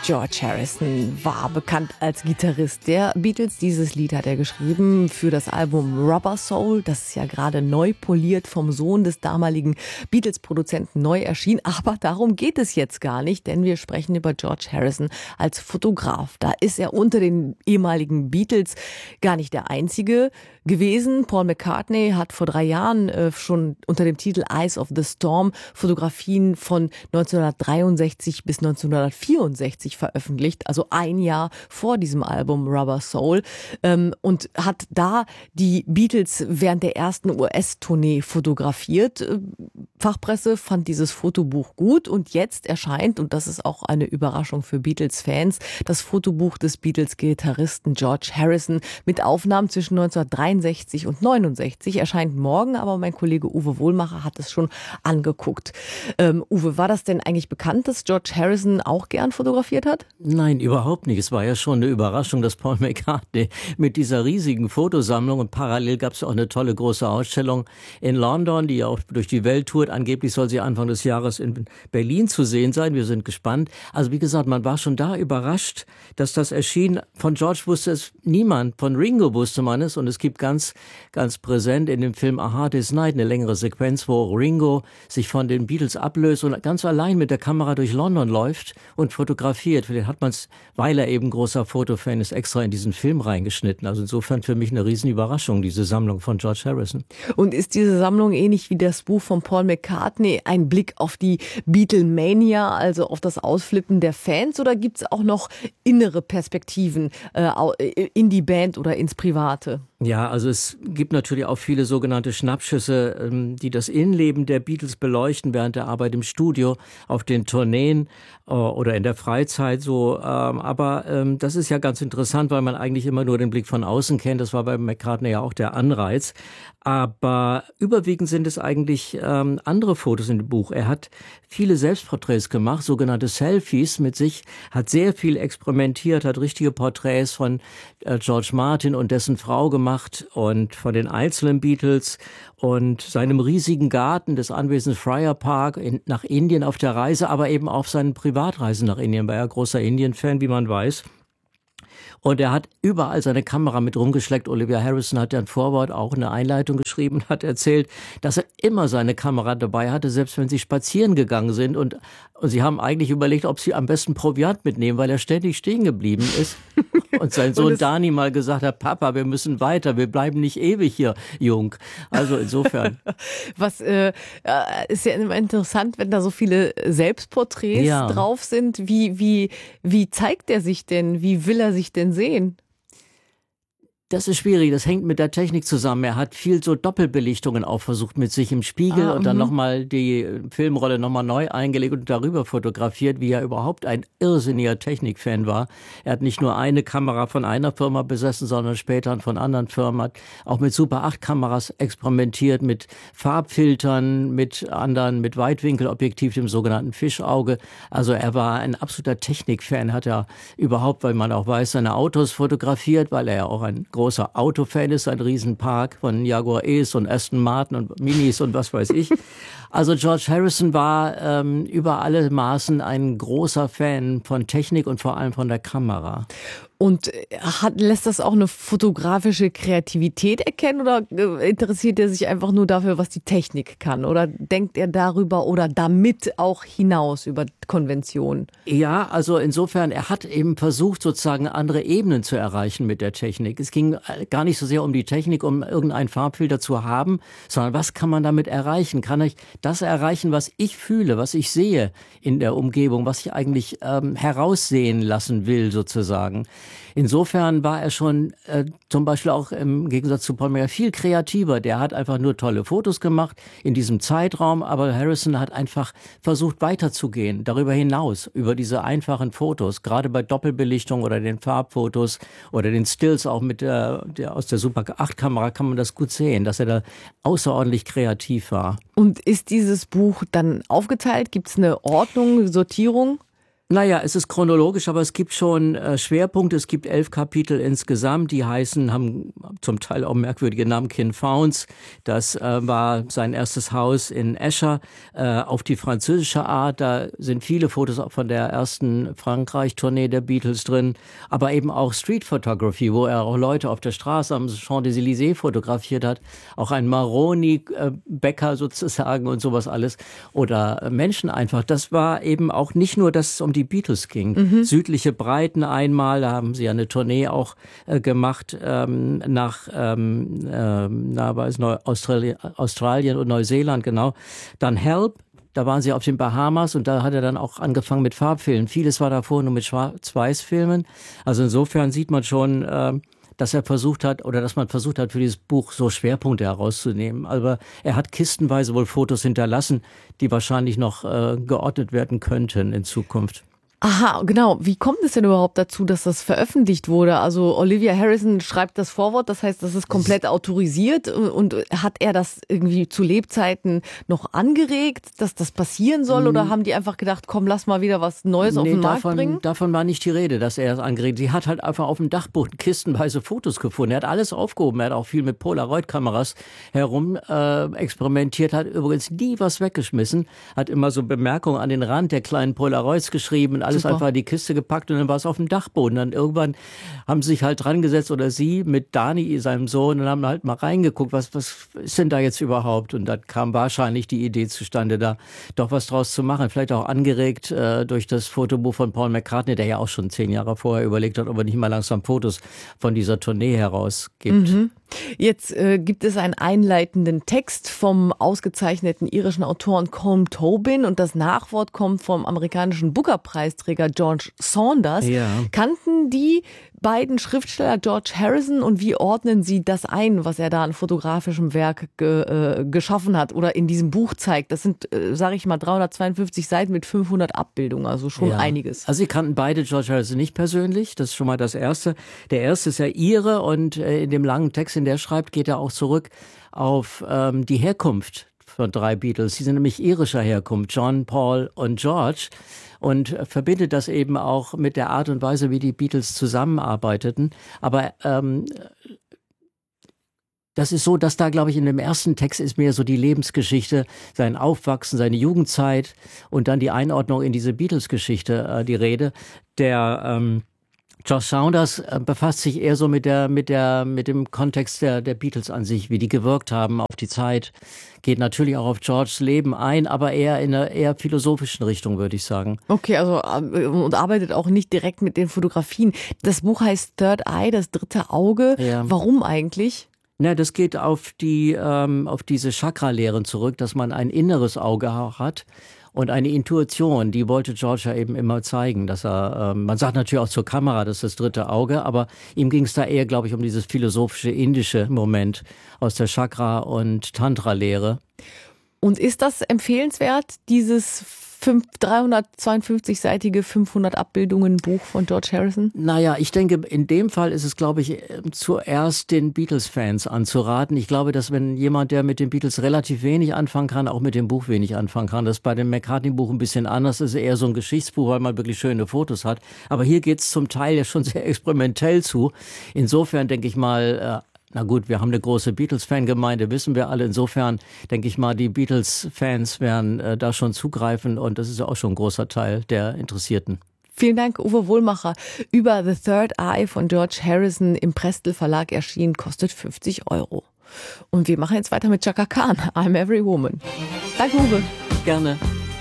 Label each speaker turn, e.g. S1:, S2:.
S1: George Harrison war bekannt als Gitarrist der Beatles. Dieses Lied hat er geschrieben für das Album Rubber Soul. Das ist ja gerade neu poliert vom Sohn des damaligen Beatles-Produzenten neu erschienen. Aber darum geht es jetzt gar nicht, denn wir sprechen über George Harrison als Fotograf. Da ist er unter den ehemaligen Beatles gar nicht der Einzige gewesen. Paul McCartney hat vor 3 Jahren schon unter dem Titel Eyes of the Storm Fotografien von 1963 bis 1964 veröffentlicht, also ein Jahr vor diesem Album Rubber Soul, und hat da die Beatles während der ersten US-Tournee fotografiert. Fachpresse fand dieses Fotobuch gut und jetzt erscheint, und das ist auch eine Überraschung für Beatles-Fans, das Fotobuch des Beatles-Gitarristen George Harrison mit Aufnahmen zwischen 1963 und 69, erscheint morgen, aber mein Kollege Uwe Wohlmacher hat es schon angeguckt. Uwe, war das denn eigentlich bekannt, dass George Harrison auch gern fotografiert hat?
S2: Nein, überhaupt nicht. Es war ja schon eine Überraschung, dass Paul McCartney mit dieser riesigen Fotosammlung, und parallel gab es auch eine tolle große Ausstellung in London, die ja auch durch die Welt tourt. Angeblich soll sie Anfang des Jahres in Berlin zu sehen sein. Wir sind gespannt. Also wie gesagt, man war schon da überrascht, dass das erschien. Von George wusste es niemand. Von Ringo wusste man es. Und es gibt ganz, ganz präsent in dem Film A Hard Day's Night eine längere Sequenz, wo Ringo sich von den Beatles ablöst und ganz allein mit der Kamera durch London läuft und fotografiert. Vielleicht hat man es, weil er eben großer Fotofan ist, extra in diesen Film reingeschnitten. Also insofern für mich eine riesen Überraschung, diese Sammlung von George Harrison.
S1: Und ist diese Sammlung ähnlich wie das Buch von Paul McCartney ein Blick auf die Beatlemania, also auf das Ausflippen der Fans, oder gibt es auch noch innere Perspektiven in die Band oder ins Private?
S2: Ja, also es gibt natürlich auch viele sogenannte Schnappschüsse, die das Innenleben der Beatles beleuchten während der Arbeit im Studio, auf den Tourneen oder in der Freizeit so. Aber das ist ja ganz interessant, weil man eigentlich immer nur den Blick von außen kennt. Das war bei McCartney ja auch der Anreiz. Aber überwiegend sind es eigentlich andere Fotos in dem Buch. Er hat viele Selbstporträts gemacht, sogenannte Selfies mit sich, hat sehr viel experimentiert, hat richtige Porträts von George Martin und dessen Frau gemacht und von den einzelnen Beatles und seinem riesigen Garten des Anwesens Friar Park nach Indien auf der Reise, aber eben auf seinen Privatreisen nach Indien, war er großer Indien-Fan, wie man weiß. Und er hat überall seine Kamera mit rumgeschleckt. Olivia Harrison hat ja ein Vorwort, auch eine Einleitung geschrieben und hat erzählt, dass er immer seine Kamera dabei hatte, selbst wenn sie spazieren gegangen sind. Und sie haben eigentlich überlegt, ob sie am besten Proviant mitnehmen, weil er ständig stehen geblieben ist. Und sein Sohn Dani mal gesagt hat, Papa, wir müssen weiter, wir bleiben nicht ewig hier jung. Also insofern.
S1: Was ist ja immer interessant, wenn da so viele Selbstporträts drauf sind. Wie zeigt er sich denn? Wie will er sich denn sehen?
S2: Das ist schwierig, das hängt mit der Technik zusammen. Er hat viel so Doppelbelichtungen auch versucht mit sich im Spiegel und dann nochmal die Filmrolle nochmal neu eingelegt und darüber fotografiert, wie er überhaupt ein irrsinniger Technikfan war. Er hat nicht nur eine Kamera von einer Firma besessen, sondern später von anderen Firmen, hat auch mit Super 8 Kameras experimentiert, mit Farbfiltern, mit Weitwinkelobjektiv, dem sogenannten Fischauge. Also er war ein absoluter Technikfan, hat er überhaupt, weil man auch weiß, seine Autos fotografiert, weil er ja auch ein großer Autofan ist, ein Riesenpark von Jaguar Ace und Aston Martin und Minis und was weiß ich. Also George Harrison war über alle Maßen ein großer Fan von Technik und vor allem von der Kamera.
S1: Und lässt das auch eine fotografische Kreativität erkennen oder interessiert er sich einfach nur dafür, was die Technik kann? Oder denkt er darüber oder damit auch hinaus über Konventionen?
S2: Ja, also insofern, er hat eben versucht, sozusagen andere Ebenen zu erreichen mit der Technik. Es ging gar nicht so sehr um die Technik, um irgendeinen Farbfilter zu haben, sondern was kann man damit erreichen? Kann ich das erreichen, was ich fühle, was ich sehe in der Umgebung, was ich eigentlich heraussehen lassen will, sozusagen? Insofern war er schon zum Beispiel auch im Gegensatz zu Paul McCartney viel kreativer. Der hat einfach nur tolle Fotos gemacht in diesem Zeitraum, aber Harrison hat einfach versucht weiterzugehen, darüber hinaus, über diese einfachen Fotos, gerade bei Doppelbelichtung oder den Farbfotos oder den Stills, auch mit aus der Super 8 Kamera kann man das gut sehen, dass er da außerordentlich kreativ war.
S1: Und ist dieses Buch dann aufgeteilt? Gibt es eine Ordnung, Sortierung?
S2: Naja, es ist chronologisch, aber es gibt schon Schwerpunkte. Es gibt 11 Kapitel insgesamt, die haben zum Teil auch merkwürdige Namen. Kin Founds, das war sein erstes Haus in Escher, auf die französische Art. Da sind viele Fotos auch von der ersten Frankreich-Tournee der Beatles drin, aber eben auch Street Photography, wo er auch Leute auf der Straße am Champs-Élysées fotografiert hat. Auch ein Maroni-Bäcker sozusagen und sowas alles. Oder Menschen einfach. Das war eben auch nicht nur, dass es um die Beatles ging. Südliche Breiten einmal, da haben sie ja eine Tournee auch gemacht nach Australien und Neuseeland, genau. Dann Help, da waren sie auf den Bahamas und da hat er dann auch angefangen mit Farbfilmen. Vieles war davor nur mit Schwarz-Weiß-Filmen. Also insofern sieht man schon, dass man versucht hat, für dieses Buch so Schwerpunkte herauszunehmen. Aber er hat kistenweise wohl Fotos hinterlassen, die wahrscheinlich noch geordnet werden könnten in Zukunft.
S1: Aha, genau. Wie kommt es denn überhaupt dazu, dass das veröffentlicht wurde? Also Olivia Harrison schreibt das Vorwort, das heißt, das ist komplett autorisiert. Und hat er das irgendwie zu Lebzeiten noch angeregt, dass das passieren soll? Oder haben die einfach gedacht, komm, lass mal wieder was Neues auf den Markt bringen?
S2: Davon war nicht die Rede, dass er das angeregt. Sie hat halt einfach auf dem Dachboden kistenweise Fotos gefunden. Er hat alles aufgehoben. Er hat auch viel mit Polaroid-Kameras herum experimentiert, hat übrigens nie was weggeschmissen, hat immer so Bemerkungen an den Rand der kleinen Polaroids geschrieben und alles einfach in die Kiste gepackt und dann war es auf dem Dachboden. Dann irgendwann haben sie sich halt dran gesetzt oder sie mit Dani, seinem Sohn, und haben halt mal reingeguckt, was ist denn da jetzt überhaupt? Und dann kam wahrscheinlich die Idee zustande, da doch was draus zu machen. Vielleicht auch angeregt durch das Fotobuch von Paul McCartney, der ja auch schon 10 Jahre vorher überlegt hat, ob er nicht mal langsam Fotos von dieser Tournee herausgibt.
S1: Jetzt gibt es einen einleitenden Text vom ausgezeichneten irischen Autoren Colm Tobin und das Nachwort kommt vom amerikanischen Booker-Preisträger George Saunders.
S2: Ja.
S1: Kannten die beiden Schriftsteller George Harrison und wie ordnen Sie das ein, was er da an fotografischem Werk geschaffen hat oder in diesem Buch zeigt? Das sind, sage ich mal, 352 Seiten mit 500 Abbildungen, also schon einiges.
S2: Also Sie kannten beide George Harrison nicht persönlich, das ist schon mal das Erste. Der Erste ist ja Ire und in dem langen Text, den der schreibt, geht er auch zurück auf die Herkunft von 3 Beatles. Sie sind nämlich irischer Herkunft, John, Paul und George. Und verbindet das eben auch mit der Art und Weise, wie die Beatles zusammenarbeiteten. Aber das ist so, dass da, glaube ich, in dem ersten Text ist mehr so die Lebensgeschichte, sein Aufwachsen, seine Jugendzeit und dann die Einordnung in diese Beatles-Geschichte die Rede. Der George Saunders befasst sich eher so mit dem Kontext der Beatles an sich, wie die gewirkt haben auf die Zeit, geht natürlich auch auf Georges Leben ein, aber eher in einer eher philosophischen Richtung, würde ich sagen.
S1: Okay, also und arbeitet auch nicht direkt mit den Fotografien. Das Buch heißt Third Eye, das dritte Auge. Ja. Warum eigentlich?
S2: Na, das geht auf diese Chakra-Lehren zurück, dass man ein inneres Auge auch hat. Und eine Intuition, die wollte George ja eben immer zeigen, dass er, man sagt natürlich auch zur Kamera, das ist das dritte Auge, aber ihm ging es da eher, glaube ich, um dieses philosophische indische Moment aus der Chakra- und Tantra-Lehre.
S1: Und ist das empfehlenswert, dieses 352-seitige 500 Abbildungen Buch von George Harrison?
S2: Naja, ich denke, in dem Fall ist es, glaube ich, zuerst den Beatles-Fans anzuraten. Ich glaube, dass wenn jemand, der mit den Beatles relativ wenig anfangen kann, auch mit dem Buch wenig anfangen kann. Das ist bei dem McCartney-Buch ein bisschen anders. Das ist eher so ein Geschichtsbuch, weil man wirklich schöne Fotos hat. Aber hier geht es zum Teil ja schon sehr experimentell zu. Insofern denke ich mal, na gut, wir haben eine große Beatles-Fangemeinde, wissen wir alle. Insofern denke ich mal, die Beatles-Fans werden da schon zugreifen und das ist ja auch schon ein großer Teil der Interessierten.
S1: Vielen Dank, Uwe Wohlmacher. Über The Third Eye von George Harrison im Prestel Verlag erschienen, kostet 50 €. Und wir machen jetzt weiter mit Chaka Khan, I'm Every Woman. Danke, Uwe.
S2: Gerne.